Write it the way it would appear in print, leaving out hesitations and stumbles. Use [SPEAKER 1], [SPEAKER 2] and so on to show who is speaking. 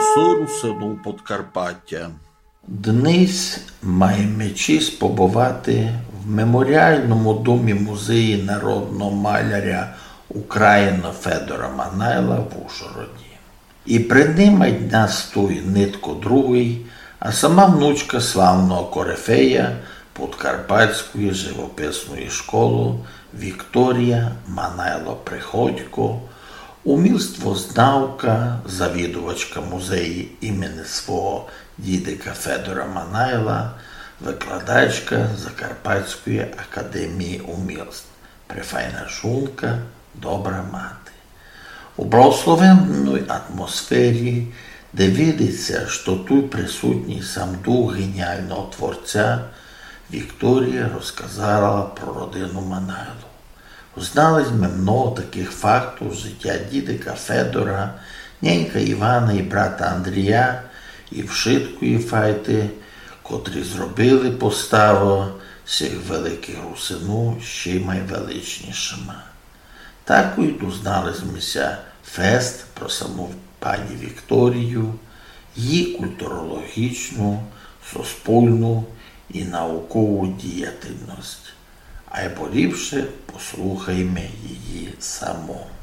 [SPEAKER 1] Сорусину Подкарпаття.
[SPEAKER 2] Денис має честь побувати в меморіальному домі музею народного маляря України Федора Манайла в Ужгороді. І приймать нас той нитко другий, а сама внучка славного корифея Подкарпатської живописної школи Вікторія Манайло-Приходько, умільствознавка, завідувачка музею імені свого дідика Федора Манайла, викладачка Закарпатської академії умільств, прифайна жонка, добра мати. У благословенній атмосфері, де видиться, що тут присутній сам дух геніального творця, Вікторія розказала про родину Манайлу. Узнали ми много таких фактів життя дідика Федора, нянька Івана і брата Андрія, і вшиткої файти, котрі зробили поставу всіх великих русину ще найвеличнішими. Так і дізналися мися фест про саму пані Вікторію, її культурологічну, суспільну і наукову діяльність. А й поліпше послухаймо її саму.